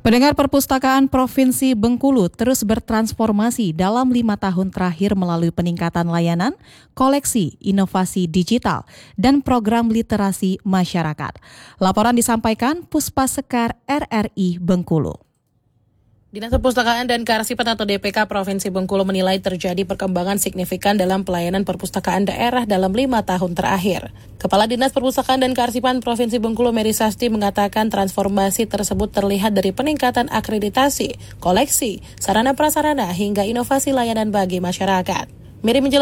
Pendengar, Perpustakaan Provinsi Bengkulu terus bertransformasi dalam 5 tahun terakhir melalui peningkatan layanan, koleksi, inovasi digital, dan program literasi masyarakat. Laporan disampaikan Puspasekar RRI Bengkulu. Dinas Perpustakaan dan Kearsipan atau DPK Provinsi Bengkulu menilai terjadi perkembangan signifikan dalam pelayanan perpustakaan daerah dalam 5 tahun terakhir. Kepala Dinas Perpustakaan dan Kearsipan Provinsi Bengkulu Mary Sasti mengatakan transformasi tersebut terlihat dari peningkatan akreditasi, koleksi, sarana prasarana hingga inovasi layanan bagi masyarakat. Mary menjelaskan